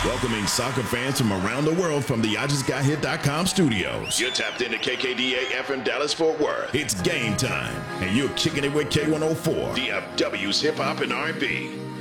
Welcoming soccer fans from around the world from the IJustGotHit.com studios. You're tapped into KKDA FM Dallas Fort Worth. It's game time, and you're kicking it with K104, DFW's hip hop and R&B.